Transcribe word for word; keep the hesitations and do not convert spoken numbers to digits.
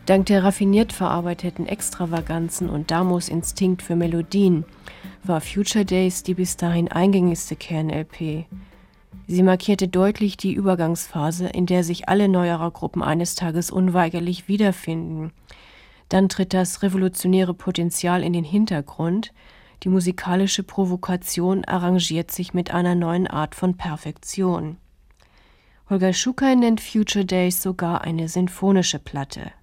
Dank der raffiniert verarbeiteten Extravaganzen und Damos Instinkt für Melodien war Future Days die bis dahin eingängigste Kern-L P. Sie markierte deutlich die Übergangsphase, in der sich alle Neuerer-Gruppen eines Tages unweigerlich wiederfinden. Dann tritt das revolutionäre Potenzial in den Hintergrund, die musikalische Provokation arrangiert sich mit einer neuen Art von Perfektion. Holger Czukay nennt Future Days sogar eine sinfonische Platte.